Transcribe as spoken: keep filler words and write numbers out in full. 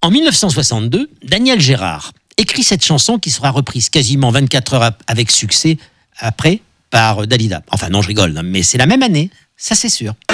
En mille neuf cent soixante-deux, Daniel Gérard écrit cette chanson qui sera reprise quasiment vingt-quatre heures avec succès après par Dalida. Enfin non, je rigole, mais c'est la même année, ça c'est sûr.